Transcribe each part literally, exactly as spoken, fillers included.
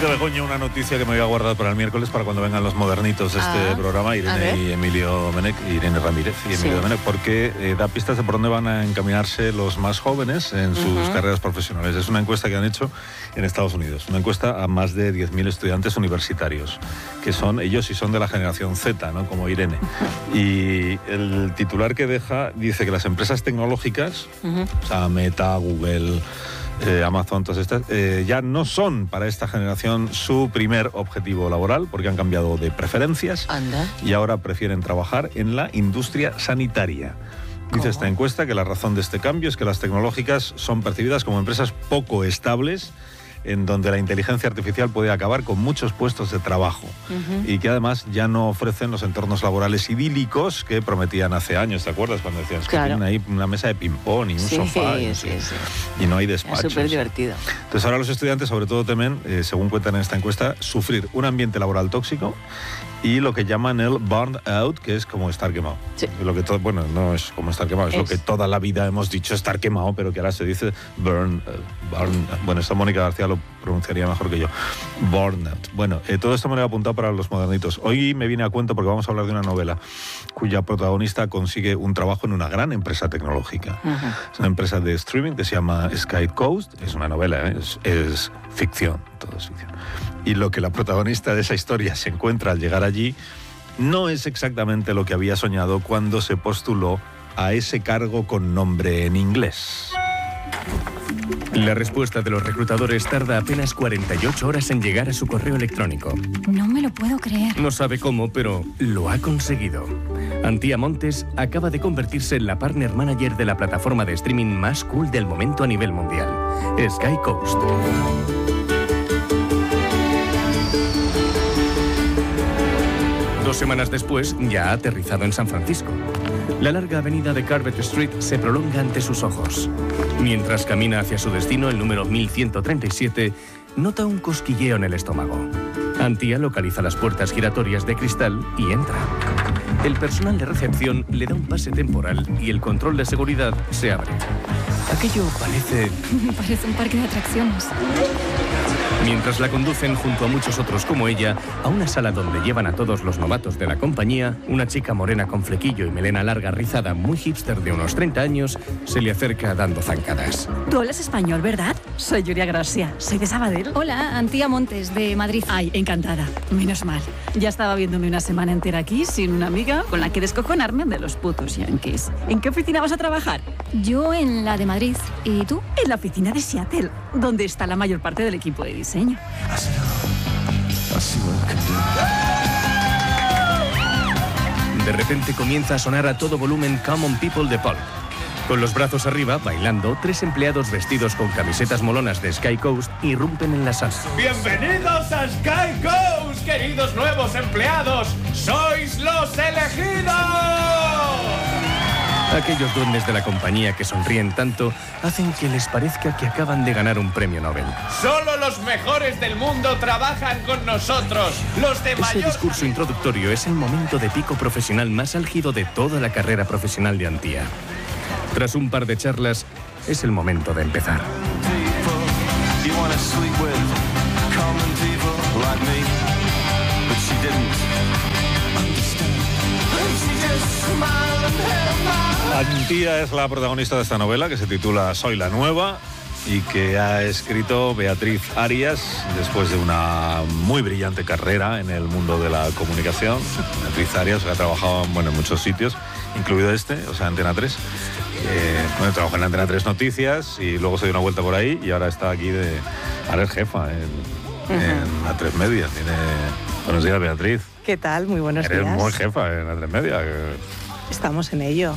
traído, Begoña, una noticia que me voy a guardar para el miércoles, para cuando vengan los modernitos de este ah, programa, Irene y Emilio Domenech, Irene Ramírez y Emilio sí. Domenech, porque eh, da pistas de por dónde van a encaminarse los más jóvenes en sus uh-huh. carreras profesionales. Es una encuesta que han hecho en Estados Unidos, una encuesta a más de diez mil estudiantes universitarios, que son, ellos sí son de la generación Z, ¿no? Como Irene. Y el titular que deja dice que las empresas tecnológicas, uh-huh. o sea, Meta, Google, Eh, Amazon, todas estas, eh, ya no son para esta generación su primer objetivo laboral, porque han cambiado de preferencias. Anda. Y ahora prefieren trabajar en la industria sanitaria. Dice ¿Cómo? Esta encuesta que la razón de este cambio es que las tecnológicas son percibidas como empresas poco estables, en donde la inteligencia artificial puede acabar con muchos puestos de trabajo uh-huh. y que además ya no ofrecen los entornos laborales idílicos que prometían hace años. ¿Te acuerdas cuando decías claro. que tienen ahí una mesa de ping-pong y un sí, sofá? Sí, y, sí, sí. y no hay despachos. Es súper divertido. Entonces ahora los estudiantes sobre todo temen, eh, según cuentan en esta encuesta, sufrir un ambiente laboral tóxico y lo que llaman el burnout, que es como estar quemado. Sí. Lo que todo, bueno, no es como estar quemado, es, es lo que toda la vida hemos dicho estar quemado, pero que ahora se dice burn, uh, burn bueno, esta Mónica García lo pronunciaría mejor que yo. Burnout. Bueno, eh, todo esto me lo he apuntado para los modernitos. Hoy me viene a cuento porque vamos a hablar de una novela cuya protagonista consigue un trabajo en una gran empresa tecnológica. Uh-huh. Es una empresa de streaming que se llama Sky Coast. Es una novela, ¿eh? es, es ficción, todo es ficción. Y lo que la protagonista de esa historia se encuentra al llegar allí no es exactamente lo que había soñado cuando se postuló a ese cargo con nombre en inglés. La respuesta de los reclutadores tarda apenas cuarenta y ocho horas en llegar a su correo electrónico. No me lo puedo creer. No sabe cómo, pero lo ha conseguido. Antía Montes acaba de convertirse en la partner manager de la plataforma de streaming más cool del momento a nivel mundial, Sky Coast. Dos semanas después, ya ha aterrizado en San Francisco. La larga avenida de Carpet Street se prolonga ante sus ojos. Mientras camina hacia su destino, el número mil ciento treinta y siete, nota un cosquilleo en el estómago. Antía localiza las puertas giratorias de cristal y entra. El personal de recepción le da un pase temporal y el control de seguridad se abre. Aquello parece... Parece un parque de atracciones. Mientras la conducen junto a muchos otros como ella a una sala donde llevan a todos los novatos de la compañía, una chica morena con flequillo y melena larga rizada, muy hipster de unos treinta años, se le acerca dando zancadas. Tú hablas español, ¿verdad? Soy Yuria Gracia, soy de Sabadell. Hola, Antía Montes, de Madrid. Ay, encantada, menos mal. Ya estaba viéndome una semana entera aquí sin una amiga con la que descojonarme de los putos yankees. ¿En qué oficina vas a trabajar? Yo en la de Madrid. ¿Y tú? En la oficina de Seattle, donde está la mayor parte del equipo de diseño. De repente comienza a sonar a todo volumen Common People de Pulp. Con los brazos arriba, bailando, tres empleados vestidos con camisetas molonas de Sky Coast irrumpen en la sala. ¡Bienvenidos a Sky Coast, queridos nuevos empleados! ¡Sois los elegidos! Aquellos duendes de la compañía que sonríen tanto hacen que les parezca que acaban de ganar un premio Nobel. ¡Solo los mejores del mundo trabajan con nosotros! ¡Los de Ese mayor... discurso introductorio es el momento de pico profesional más álgido de toda la carrera profesional de Antía. Tras un par de charlas, es el momento de empezar. Antía es la protagonista de esta novela que se titula Soy la Nueva y que ha escrito Beatriz Arias después de una muy brillante carrera en el mundo de la comunicación. Beatriz Arias que ha trabajado bueno, en muchos sitios, incluido este, o sea, Antena tres. Eh, bueno, trabajó en Antena tres Noticias y luego se dio una vuelta por ahí y ahora está aquí de... Ahora es jefa en, uh-huh. en A tres Media. Tiene... Buenos días, Beatriz. ¿Qué tal? Muy buenos Eres días. Eres muy jefa en A tres Media. Estamos en ello.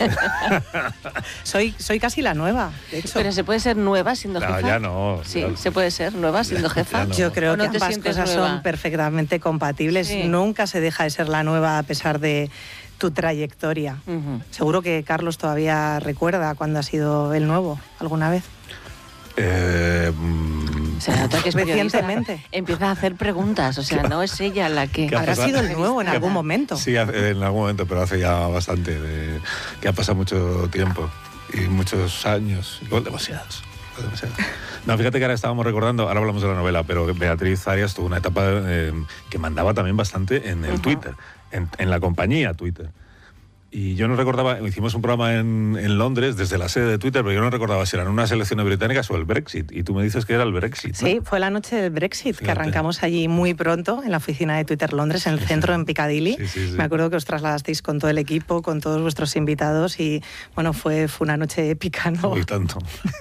soy, soy casi la nueva, de hecho. Pero ¿se puede ser nueva siendo no, jefa? Ya no. Sí, ya... se puede ser nueva siendo jefa. No. Yo creo no que ambas cosas nueva? son perfectamente compatibles. Sí. Nunca se deja de ser la nueva a pesar de tu trayectoria. Uh-huh. Seguro que Carlos todavía recuerda cuando ha sido el nuevo alguna vez. Eh... Se nota que es recientemente. Empieza a hacer preguntas, o sea, claro. No es ella la que... Habrá sido el nuevo en algún momento. Sí, en algún momento, pero hace ya bastante, de, que ha pasado mucho tiempo y muchos años, igual demasiados. No, fíjate que ahora estábamos recordando, ahora hablamos de la novela, pero Beatriz Arias tuvo una etapa eh, que mandaba también bastante en el uh-huh. Twitter, en, en la compañía Twitter. Y yo no recordaba, hicimos un programa en, en Londres desde la sede de Twitter, pero yo no recordaba si eran unas elecciones británicas o el Brexit. Y tú me dices que era el Brexit, ¿no? Sí, fue la noche del Brexit, Fíjate. que arrancamos allí muy pronto en la oficina de Twitter Londres, en el centro, en Piccadilly. Sí, sí, sí. Me acuerdo que os trasladasteis con todo el equipo, con todos vuestros invitados y, bueno, fue, fue una noche épica, ¿no? Y tanto.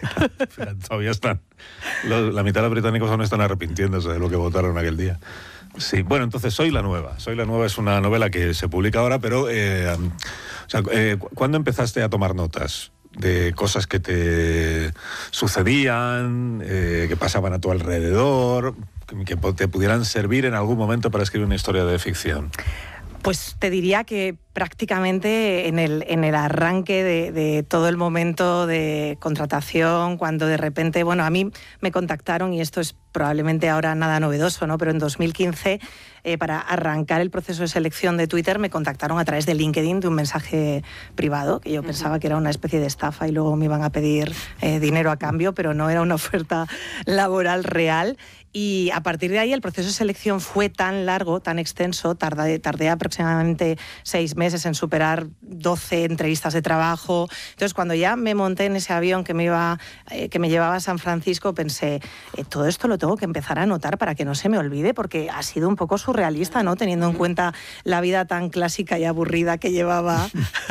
Todavía están. La mitad de los británicos aún están arrepintiéndose de lo que votaron aquel día. Sí, bueno, entonces Soy la Nueva. Soy la Nueva es una novela que se publica ahora, pero eh, o sea, eh, ¿cuándo empezaste a tomar notas de cosas que te sucedían, eh, que pasaban a tu alrededor, que, que te pudieran servir en algún momento para escribir una historia de ficción? Pues te diría que prácticamente en el, en el arranque de, de todo el momento de contratación, cuando de repente, bueno, a mí me contactaron, y esto es probablemente ahora nada novedoso, ¿no? Pero en dos mil quince, eh, para arrancar el proceso de selección de Twitter, me contactaron a través de LinkedIn, de un mensaje privado, que yo uh-huh. pensaba que era una especie de estafa y luego me iban a pedir eh, dinero a cambio, pero no era una oferta laboral real. Y a partir de ahí el proceso de selección fue tan largo, tan extenso, tardé, tardé aproximadamente seis meses en superar doce entrevistas de trabajo. Entonces, cuando ya me monté en ese avión que me, iba, eh, que me llevaba a San Francisco, pensé, eh, todo esto lo tengo que empezar a anotar para que no se me olvide, porque ha sido un poco surrealista, ¿no? Teniendo en cuenta la vida tan clásica y aburrida que llevaba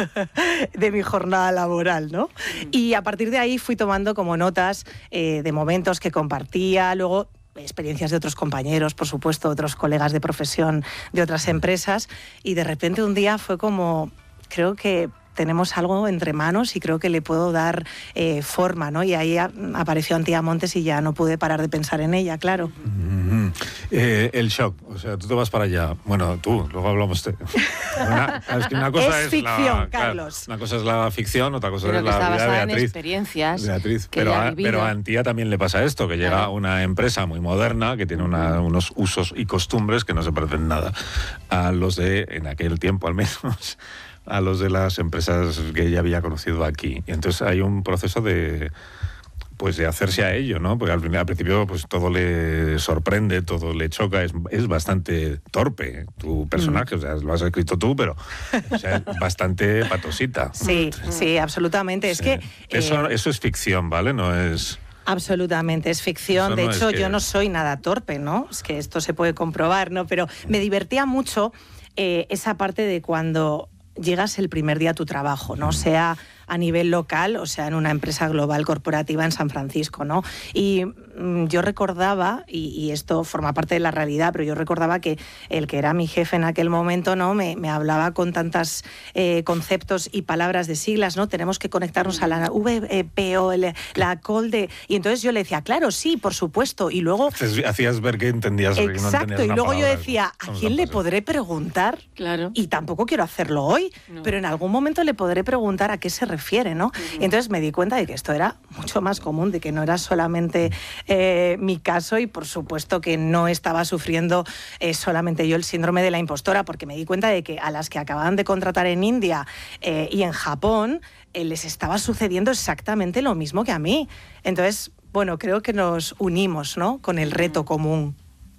de mi jornada laboral, ¿no? Y a partir de ahí fui tomando como notas eh, de momentos que compartía, luego experiencias de otros compañeros, por supuesto, otros colegas de profesión de otras empresas, y de repente un día fue como, creo que tenemos algo entre manos y creo que le puedo dar eh, forma, ¿no? Y ahí a, apareció Antía Montes y ya no pude parar de pensar en ella, claro. Mm-hmm. eh, el shock, o sea, tú te vas para allá. Bueno, tú, luego hablamos de... Una, es que una cosa es, es ficción, la, Carlos. Una cosa es la ficción, otra cosa pero es que la está vida de basada Beatriz. En experiencias Beatriz. Que pero, ha a, pero a Antía también le pasa esto, que llega claro. una empresa muy moderna que tiene una, unos usos y costumbres que no se parecen nada a los de, en aquel tiempo al menos, a los de las empresas que ella había conocido aquí. Y entonces hay un proceso de, pues de hacerse a ello, ¿no? Porque al, al principio pues todo le sorprende, todo le choca, es, es bastante torpe tu personaje, mm. o sea, lo has escrito tú, pero o sea, es bastante patosita. Sí, sí, absolutamente. Sí. Es que... Eso, eh... eso es ficción, ¿vale? No es... Absolutamente, es ficción. No de hecho, es que... yo no soy nada torpe, ¿no? Es que esto se puede comprobar, ¿no? Pero me divertía mucho eh, esa parte de cuando llegas el primer día a tu trabajo, ¿no? Sea a nivel local, o sea, en una empresa global corporativa en San Francisco, ¿no? Y mmm, yo recordaba, y, y esto forma parte de la realidad, pero yo recordaba que el que era mi jefe en aquel momento, ¿no? Me, me hablaba con tantos eh, conceptos y palabras de siglas, ¿no? Tenemos que conectarnos a la V P O, la call de... Y entonces yo le decía, claro, sí, por supuesto, y luego... Hacías ver que entendías... Exacto, que no entendías y luego palabra, yo decía, ¿a quién le podré preguntar? Claro. Y tampoco quiero hacerlo hoy, no. pero en algún momento le podré preguntar a qué se refiere, ¿no? Uh-huh. Y entonces me di cuenta de que esto era mucho más común, de que no era solamente eh, mi caso, y por supuesto que no estaba sufriendo eh, solamente yo el síndrome de la impostora, porque me di cuenta de que a las que acababan de contratar en India eh, y en Japón eh, les estaba sucediendo exactamente lo mismo que a mí. Entonces, bueno, creo que nos unimos, ¿no? Con el reto común.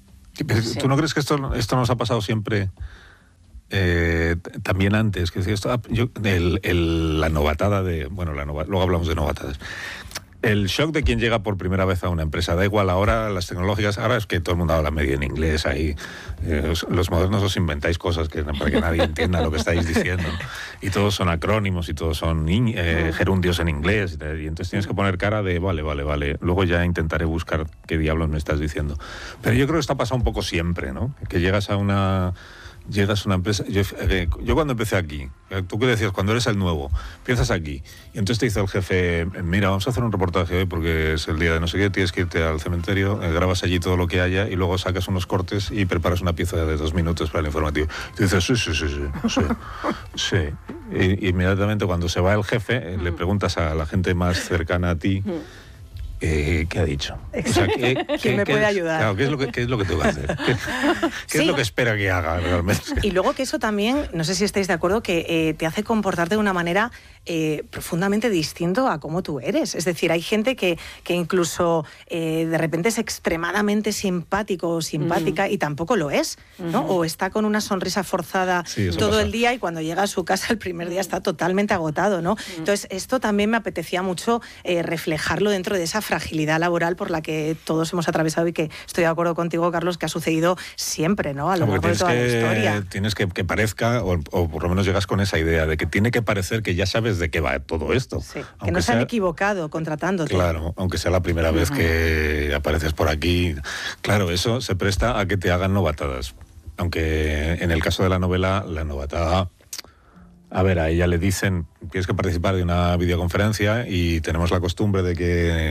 ¿Tú no crees que esto, esto nos ha pasado siempre? Eh, también antes, que esto, yo, el, el, la novatada de... Bueno, la nova, luego hablamos de novatadas. El shock de quien llega por primera vez a una empresa, da igual ahora las tecnológicas, ahora es que todo el mundo habla medio en inglés ahí, eh, los, los modernos os inventáis cosas que, para que nadie entienda lo que estáis diciendo, y todos son acrónimos y todos son eh, gerundios en inglés, y, y entonces tienes que poner cara de vale, vale, vale, luego ya intentaré buscar qué diablos me estás diciendo. Pero yo creo que esto ha pasado un poco siempre, ¿no? Que llegas a una... Llegas a una empresa... Yo, eh, yo cuando empecé aquí, tú que decías, cuando eres el nuevo, empiezas aquí, y entonces te dice el jefe, mira, vamos a hacer un reportaje hoy porque es el día de no sé qué, tienes que irte al cementerio, eh, grabas allí todo lo que haya y luego sacas unos cortes y preparas una pieza de dos minutos para el informativo. Y tú dices, sí, sí, sí, sí, sí, sí. Y, y inmediatamente cuando se va el jefe, eh, le preguntas a la gente más cercana a ti, Eh, ¿Qué ha dicho? O sea, ¿qué, ¿Quién qué, me qué puede es, ayudar? Claro, ¿qué es lo que, qué es lo que tengo que hacer? ¿Qué, qué Sí. es lo que espera que haga realmente? Y luego que eso también, no sé si estáis de acuerdo, que eh, te hace comportarte de una manera eh, profundamente distinto a cómo tú eres. Es decir, hay gente que, que incluso eh, de repente es extremadamente simpático o simpática uh-huh. y tampoco lo es, ¿no? Uh-huh. O está con una sonrisa forzada sí, todo pasa. el día y cuando llega a su casa el primer día está totalmente agotado, ¿no? Uh-huh. Entonces, esto también me apetecía mucho eh, reflejarlo dentro de esa fragilidad laboral por la que todos hemos atravesado y que estoy de acuerdo contigo, Carlos, que ha sucedido siempre, ¿no? A lo largo de toda que, la historia. Tienes que, que parezca, o, o por lo menos llegas con esa idea de que tiene que parecer que ya sabes de qué va todo esto. Sí, que no se sea, han equivocado contratándote. Claro, aunque sea la primera uh-huh. vez que apareces por aquí. Claro, eso se presta a que te hagan novatadas. Aunque en el caso de la novela, la novatada... A ver, a ella le dicen, tienes que participar de una videoconferencia y tenemos la costumbre de que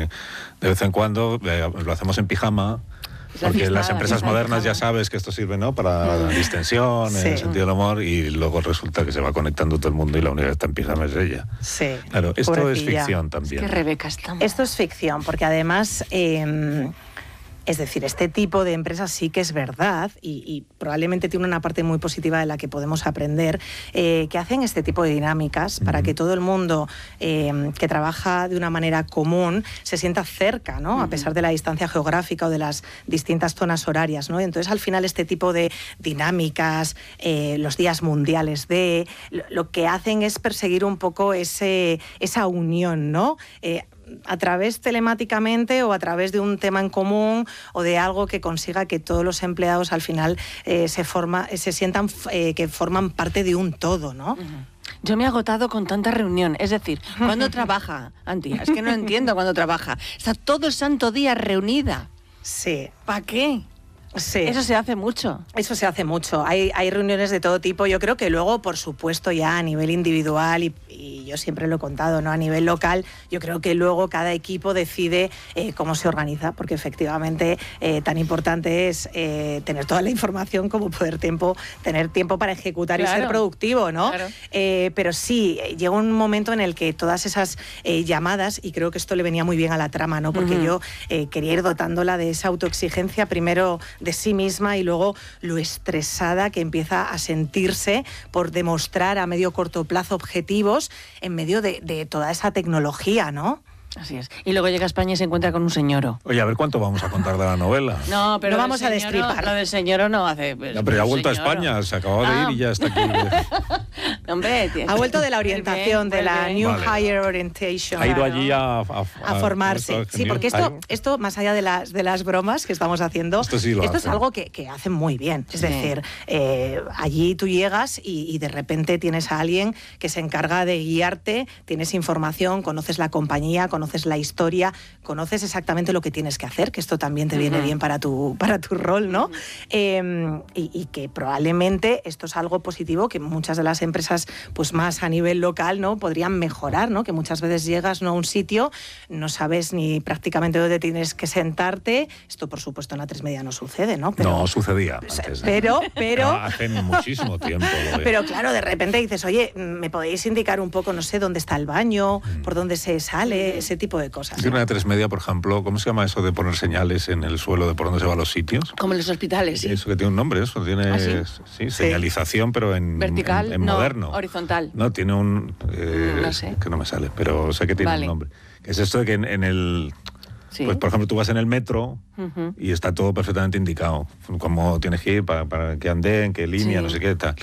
de vez en cuando eh, lo hacemos en pijama, porque en las empresas modernas ya sabes que esto sirve, ¿no? Para la distensión, sí. el sentido del humor, y luego resulta que se va conectando todo el mundo y la única que está en pijama es ella. Sí. Claro, esto Pobrecilla. Es ficción también. Es que Rebeca está... Esto es ficción, porque además... Eh, Es decir, este tipo de empresas sí que es verdad y, y probablemente tiene una parte muy positiva de la que podemos aprender, eh, que hacen este tipo de dinámicas para uh-huh. que todo el mundo eh, que trabaja de una manera común se sienta cerca, ¿no? Uh-huh. A pesar de la distancia geográfica o de las distintas zonas horarias, ¿no? Entonces, al final, este tipo de dinámicas, eh, los días mundiales de... Lo, lo que hacen es perseguir un poco ese, esa unión, ¿no? Eh, a través telemáticamente o a través de un tema en común o de algo que consiga que todos los empleados al final eh, se, forma, se sientan eh, que forman parte de un todo, ¿no? Uh-huh. Yo me he agotado con tanta reunión. Es decir, ¿cuándo trabaja, Antía? Es que no entiendo cuándo trabaja. Está todo el santo día reunida. Sí. ¿Para qué? Sí. Eso se hace mucho. Eso se hace mucho. Hay, hay reuniones de todo tipo. Yo creo que luego, por supuesto, ya a nivel individual, y, y yo siempre lo he contado, ¿no? A nivel local, yo creo que luego cada equipo decide eh, cómo se organiza, porque efectivamente eh, tan importante es eh, tener toda la información como poder tiempo, tener tiempo para ejecutar claro. y ser productivo, ¿no? Claro. Eh, pero sí, llega un momento en el que todas esas eh, llamadas, y creo que esto le venía muy bien a la trama, ¿no? Porque uh-huh. yo eh, quería ir dotándola de esa autoexigencia, primero de sí misma y luego lo estresada que empieza a sentirse por demostrar a medio corto plazo objetivos en medio de, de toda esa tecnología, ¿no? Así es. Y luego llega a España y se encuentra con un señoro. Oye, a ver cuánto vamos a contar de la novela. No, pero no vamos señoro, a destripar. Lo del señor no hace... Pues, no, pero ya ha vuelto señoro. a España, se acababa ah. de ir y ya está aquí. Hombre, tío. Ha vuelto de la orientación, bien, de la bien. New Vale. Higher Orientation. Ha ido Claro. allí a, a, a, a formarse. Sí, porque esto, esto más allá de las, de las bromas que estamos haciendo, esto, sí lo esto hace. es algo que, que hacen muy bien. Es sí. decir, eh, allí tú llegas y, y de repente tienes a alguien que se encarga de guiarte, tienes información, conoces la compañía, conoces la historia, conoces exactamente lo que tienes que hacer, que esto también te viene uh-huh. bien para tu, para tu rol, ¿no? Uh-huh. Eh, y, y que probablemente esto es algo positivo que muchas de las empresas, pues más a nivel local, ¿no? Podrían mejorar, ¿no? Que muchas veces llegas, ¿no? a un sitio, no sabes ni prácticamente dónde tienes que sentarte. Esto, por supuesto, en A tres Media no sucede, ¿no? Pero, no, sucedía antes. Pero, pero... No, hace muchísimo tiempo. Pero claro, de repente dices, oye, ¿me podéis indicar un poco, no sé, dónde está el baño, mm. por dónde se sale, ese tipo de cosas? Tiene una A tres Media, por ejemplo, ¿cómo se llama eso de poner señales en el suelo de por dónde se van los sitios? Como en los hospitales, sí. Eso que tiene un nombre, eso tiene ¿Ah, sí? Sí, señalización, pero en vertical, en, en no, moderno. Horizontal. No, tiene un eh, no sé. que no me sale, pero sé que tiene vale. un nombre. Es esto de que en, en el sí. pues por ejemplo tú vas en el metro uh-huh. y está todo perfectamente indicado, cómo tienes que ir, para, para qué andén, qué línea, sí. no sé qué tal.